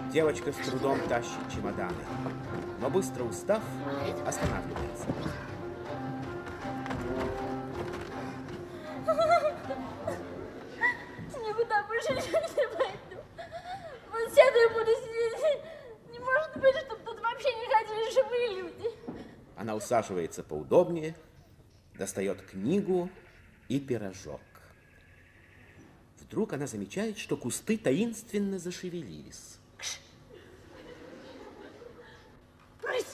Девочка с трудом тащит чемоданы, но быстро устав, останавливается. Никуда больше не пойду. Вот сяду и буду сидеть. Не может быть, чтобы тут вообще не ходили живые люди. Она усаживается поудобнее, достает книгу и пирожок. Вдруг она замечает, что кусты таинственно зашевелились. Брысь!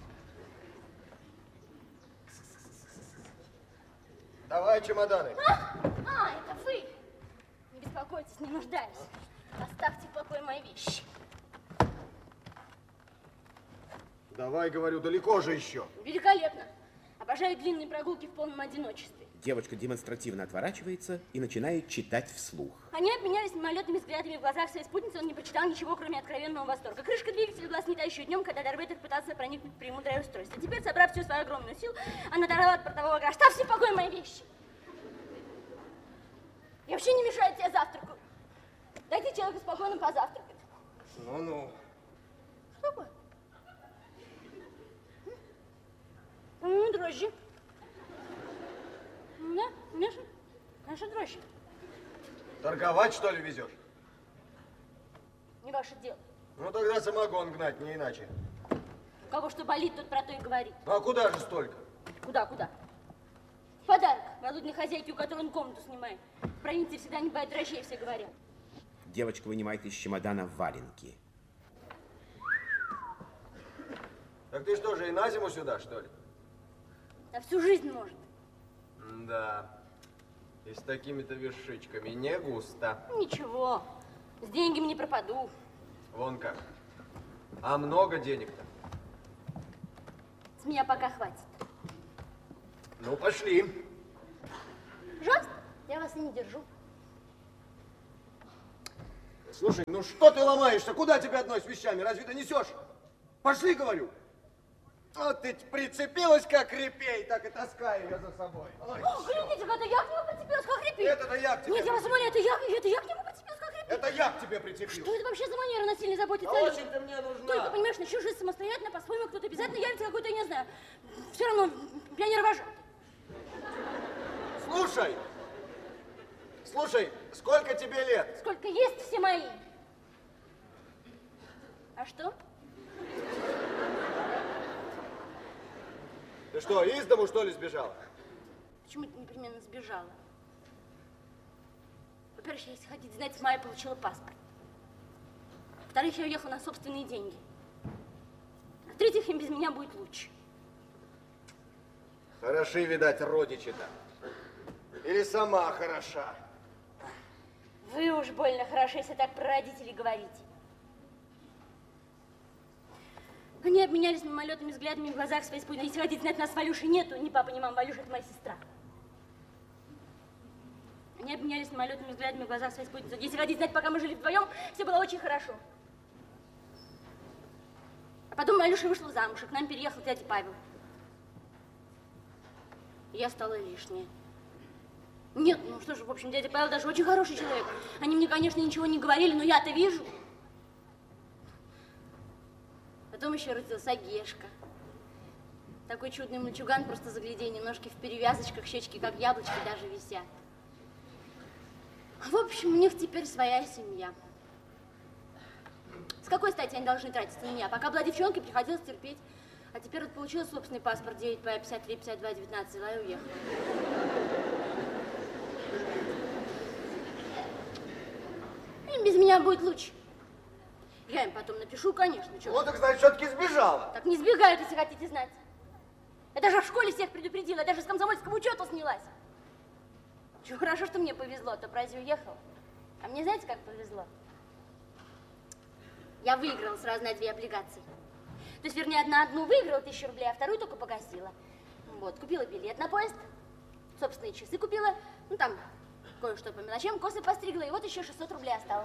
Давай чемоданы. Это вы. Не беспокойтесь, не нуждаюсь. Оставьте в покое мои вещи. Давай, говорю, далеко же еще. Великолепно. Обожаю длинные прогулки в полном одиночестве. Девочка демонстративно отворачивается и начинает читать вслух. Они обменялись мимолетными взглядами в глазах своей спутницы, он не прочитал ничего, кроме откровенного восторга. Крышка двигателя была снята еще днем, когда Дарвейтер пытался проникнуть в премудрое устройство. Теперь, собрав всю свою огромную силу, она оторвала от портового гаража. Оставьте в покое мои вещи. Я вообще не мешаю тебе завтраку. Дайте человеку спокойно позавтракать. Ну-ну. Что такое? Дрожжи. Да, наши дрожжи. Торговать, что ли, везешь? Не ваше дело. Ну, тогда самогон гнать, не иначе. У кого что болит, тот про то и говорит. Ну, а куда же столько? Куда? В подарок голодной хозяйке, у которой он комнату снимает. В провинции всегда не бывает дрожжей, все говорят. Девочка вынимает из чемодана валенки. Так ты что же, и на зиму сюда, что ли? На всю жизнь может. Да. И с такими-то вешичками не густо. Ничего, с деньгами не пропаду. Вон как. А много денег-то? С меня пока хватит. Ну, пошли. Пожалуйста, я вас и не держу. Слушай, ну что ты ломаешься? Куда тебя одной с вещами? Разве ты несешь? Пошли, говорю. Вот ты прицепилась, как репей, так и таскай ее за собой. Ой, глядите, это я к нему прицепилась, как репей. Это я к тебе. Нет, я вас умоляю, это я к нему прицепилась, как репей. Это я к тебе прицепился. Что это вообще за манера насильно заботиться Да о очень ты мне нужна. Только, понимаешь, начнешь жить самостоятельно, по-своему, кто-то обязательно явится какой-то, я не знаю, все равно пионер-вожатый. Слушай, сколько тебе лет? Сколько есть все мои. А что? Ты что, из дому, что ли, сбежала? Почему ты непременно сбежала? Во-первых, если хотите знать, с мая получила паспорт. Во-вторых, я уехала на собственные деньги. А в-третьих, им без меня будет лучше. Хороши, видать, родичи-то. Или сама хороша? Вы уж больно хороши, если так про родителей говорите. Они обменялись мимолетными взглядами в глазах своей спутницы. Если хотите знать, нас с Валюшей нету. Ни папа, ни мама. Валюша – это моя сестра. Они обменялись мимолетными взглядами в глазах своей спутницы. Если хотите знать, пока мы жили вдвоем, все было очень хорошо. А потом Валюша вышла замуж, и к нам переехал дядя Павел. И я стала лишняя. Нет, ну что же, в общем, дядя Павел даже очень хороший человек. Они мне, конечно, ничего не говорили, но я-то вижу. Потом еще родился Гешка. Такой чудный мальчуган, просто загляденье, ножки в перевязочках, щечки как яблочки даже висят. В общем, у них теперь своя семья. С какой стати они должны тратиться на меня? Пока была девчонкой, приходилось терпеть. А теперь вот получила собственный паспорт 9П 53 52 19, взяла и уехала. Им без меня будет лучше. Я им потом напишу, конечно. Чего? Вот, так значит, все-таки сбежала. Так не сбегают, если хотите знать. Я даже в школе всех предупредила, я даже с комсомольского учета снялась. Чего хорошо, что мне повезло, то разве уехала. А мне знаете, как повезло? Я выиграла сразу на 2 облигации. То есть, вернее, одну выиграла 1000 рублей, а вторую только погасила. Вот, купила билет на поезд, собственные часы купила, ну там кое-что по мелочам, косы постригла, и вот еще 600 рублей осталось.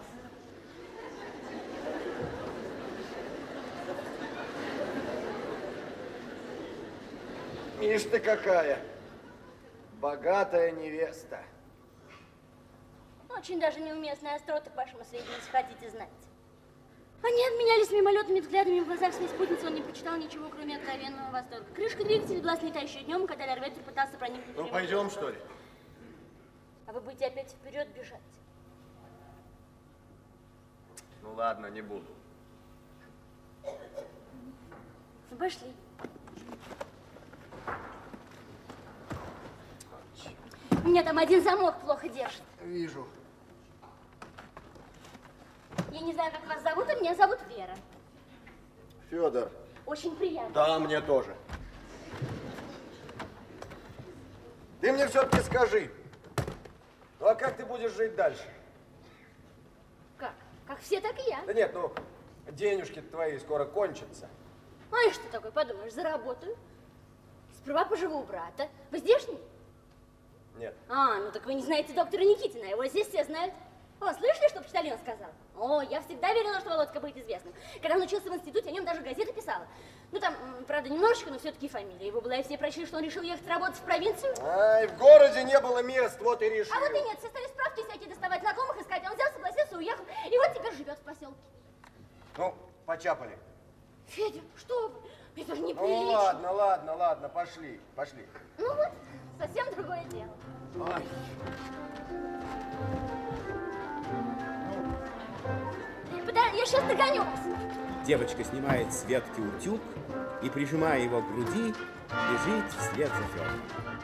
Ишь ты какая, богатая невеста. Очень даже неуместная острота, к вашему сведению, если хотите знать. Они обменялись мимолетными взглядами, в глазах своей спутницы он не прочитал ничего, кроме откровенного восторга. Крышка двигателя была снята еще днем, когда Лерветер пытался проникнуть. Ну, пойдем, что ли? А вы будете опять вперед бежать? Ну, ладно, не буду. Ну, пошли. У меня там один замок плохо держит. Вижу. Я не знаю, как вас зовут, а меня зовут Вера. Федор. Очень приятно. Да, мне тоже. Ты мне все-таки скажи, ну а как ты будешь жить дальше? Как? Как все, так и я. Да нет, ну, денежки твои скоро кончатся. А и что такое, подумаешь, заработаю. Сперва поживу у брата. Вы здешний? Нет. А, ну так вы не знаете доктора Никитина, его здесь все знают. О, слышали, что почтальон сказал? О, я всегда верила, что Володька будет известным. Когда он учился в институте, о нем даже газеты писала. Ну там, правда, немножечко, но все-таки фамилия его была, и все прочли, что он решил ехать работать в провинцию. Ай, в городе не было мест, вот и решил. А вот и нет, все стали справки всякие доставать, знакомых искать. А он взял, согласился, уехал, и вот теперь живет в поселке. Ну, почапали. Федя, что вы? Это же Ну, неприлично. ладно, пошли. Ну вот, совсем другое дело. Ай. Я сейчас догоню вас. Девочка снимает с ветки утюг и, прижимая его к груди, бежит вслед за Федором.